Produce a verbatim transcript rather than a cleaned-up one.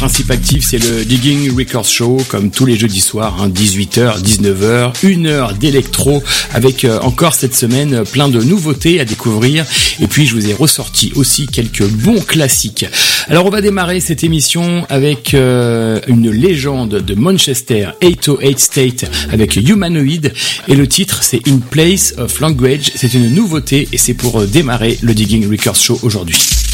Principe actif, c'est le Digging Records Show, comme tous les jeudis soirs, hein, dix-huit heures, dix-neuf heures, une heure d'électro, avec euh, encore cette semaine plein de nouveautés à découvrir. Et puis je vous ai ressorti aussi quelques bons classiques. Alors on va démarrer cette émission avec euh, une légende de Manchester, huit cent huit State, avec Humanoid, et le titre c'est In Place of Language. C'est une nouveauté et c'est pour démarrer le Digging Records Show aujourd'hui.